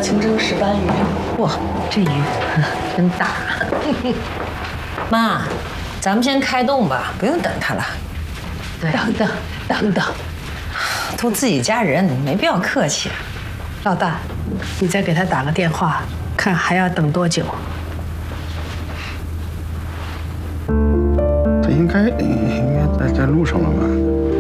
清蒸石斑鱼。 哇，这鱼真大！ 妈，咱们先开动吧，不用等他了。 等等， 都自己家人，没必要客气。 老大，你再给他打个电话，看还要等多久？ 他应该在路上了吧？